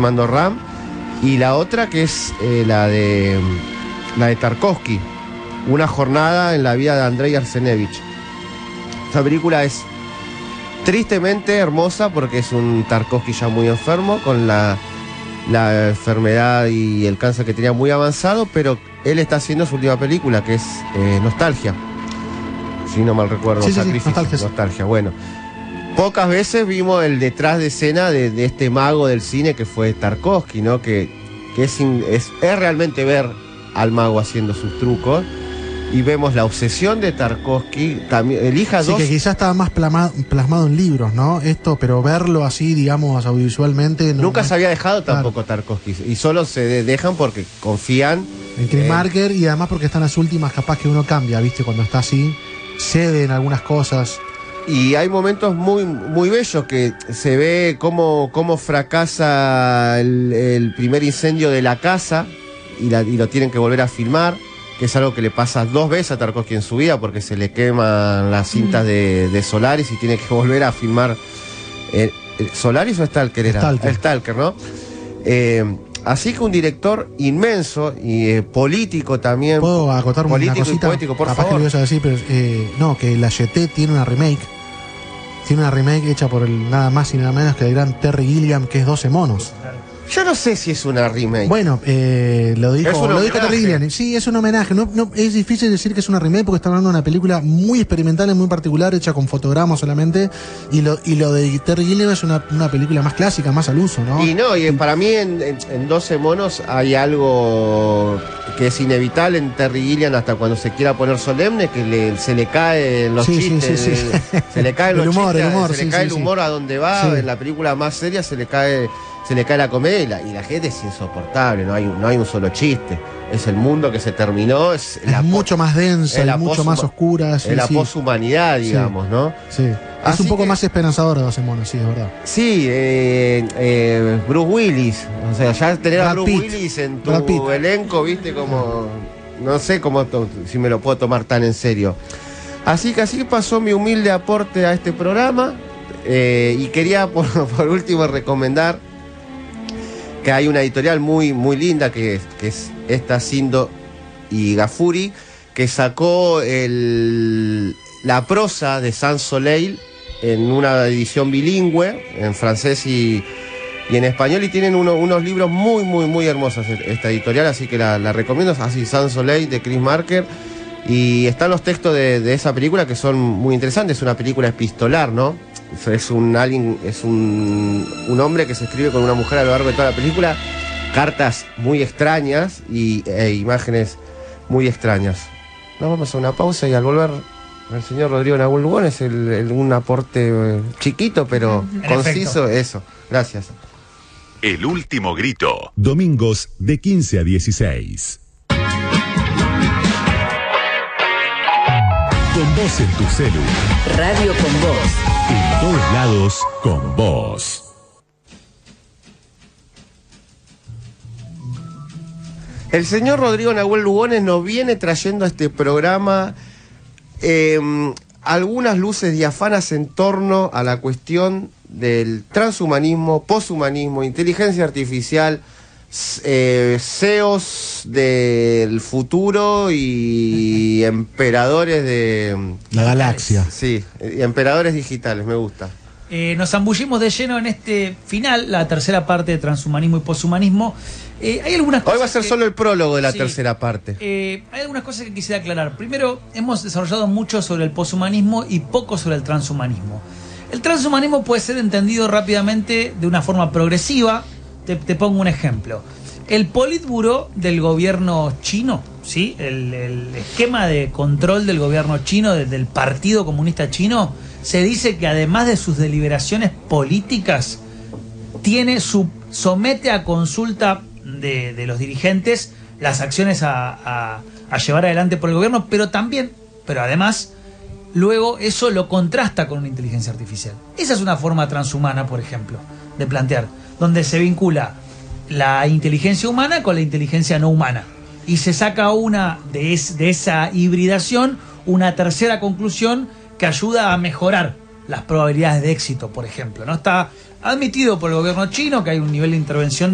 Mando Ram, y la otra que es la de Tarkovsky, Una jornada en la vida de Andrei Arsenevich. Esta película es tristemente hermosa porque es un Tarkovsky ya muy enfermo, con la enfermedad y el cáncer que tenía muy avanzado, pero él está haciendo su última película, que es Nostalgia, si no mal recuerdo. Sí, Nostalgia. Bueno, pocas veces vimos el detrás de escena de este mago del cine que fue Tarkovsky, ¿no? Que es realmente ver al mago haciendo sus trucos. Y vemos la obsesión de Tarkovsky, también elija dos... Sí, que quizás estaba más plasmado en libros, ¿no? Pero verlo así, digamos, audiovisualmente... Nunca se había dejado tampoco Tarkovsky, y solo se dejan porque confían... En Chris Marker, y además porque están las últimas, capaz que uno cambia, ¿viste? Cuando está así, cede en algunas cosas. Y hay momentos muy, muy bellos que se ve cómo fracasa el primer incendio de la casa y lo tienen que volver a filmar, que es algo que le pasa 2 veces a Tarkovsky en su vida porque se le queman las cintas de Solaris y tiene que volver a filmar. ¿Solaris o Stalker era? Stalker, ¿no? Así que un director inmenso y político también. ¿Puedo acotar una cosita? Y poético, por Capaz favor. que lo ibas a decir, pero no, que la YT tiene una remake. Tiene una remake hecha por nada más y nada menos que el gran Terry Gilliam, que es 12 monos. Yo no sé si es una remake. Bueno, lo dijo Terry Gilliam. Sí, es un homenaje. No, es difícil decir que es una remake porque está hablando de una película muy experimental y muy particular, hecha con fotogramas solamente. Y lo de Terry Gilliam es una película más clásica, más al uso, ¿no? Y para mí en 12 monos hay algo que es inevitable en Terry Gilliam hasta cuando se quiera poner solemne, que se le caen los chistes. Sí. Se le caen los humor, chistes, se le cae el humor a donde va. Sí. En la película más seria se le cae la comedia y la gente es insoportable, no hay un solo chiste. Es el mundo que se terminó, es mucho más densa, es mucho más oscura. Es la poshumanidad, digamos, ¿no? Sí. Es un poco más esperanzadora 12 monos, sí, es verdad. Sí, Bruce Willis. O sea, ya tener a Bruce Willis en tu elenco, viste, como... No sé si me lo puedo tomar tan en serio. Así pasó mi humilde aporte a este programa. Y quería, por último, recomendar que hay una editorial muy, muy linda que es esta Sindo y Gafuri, que sacó la prosa de Sans Soleil en una edición bilingüe, en francés y en español, y tienen unos libros muy, muy, muy hermosos esta editorial, así que la recomiendo, así Sans Soleil de Chris Marker, y están los textos de esa película que son muy interesantes. Es una película epistolar, ¿no? Es un hombre que se escribe con una mujer a lo largo de toda la película, cartas muy extrañas e imágenes muy extrañas. Nos vamos a una pausa y al volver el señor Rodrigo Nahuel Lugones, un aporte chiquito pero conciso, eso. Gracias. El último grito. Domingos de 15 a 16. Con vos en tu celu. Radio con vos. En todos lados, con vos. El señor Rodrigo Nahuel Lugones nos viene trayendo a este programa algunas luces diafanas en torno a la cuestión del transhumanismo, poshumanismo, inteligencia artificial, CEOs del futuro y emperadores de... La galaxia. Sí, emperadores digitales, me gusta. Nos zambullimos de lleno en este final, la tercera parte de transhumanismo y poshumanismo. Hay algunas cosas. Hoy va a ser solo el prólogo de la tercera parte. Hay algunas cosas que quisiera aclarar. Primero, hemos desarrollado mucho sobre el poshumanismo y poco sobre el transhumanismo. El transhumanismo puede ser entendido rápidamente de una forma progresiva. Te pongo un ejemplo. El Politburo del gobierno chino, ¿sí? El esquema de control del gobierno chino, del Partido Comunista Chino, se dice que además de sus deliberaciones políticas, somete a consulta de los dirigentes las acciones a llevar adelante por el gobierno, pero además, luego eso lo contrasta con una inteligencia artificial. Esa es una forma transhumana, por ejemplo, de plantear, donde se vincula la inteligencia humana con la inteligencia no humana. Y se saca de esa hibridación, una tercera conclusión que ayuda a mejorar las probabilidades de éxito, por ejemplo. No está admitido por el gobierno chino que hay un nivel de intervención